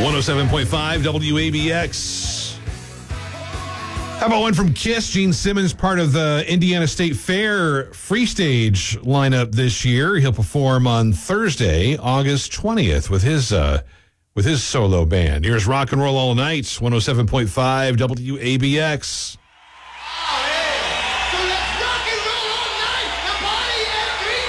107.5 WABX. How about one from Kiss? Gene Simmons, part of the Indiana State Fair free stage lineup this year. He'll perform on Thursday, August 20th with his solo band. Here's Rock and Roll All Night, 107.5 WABX.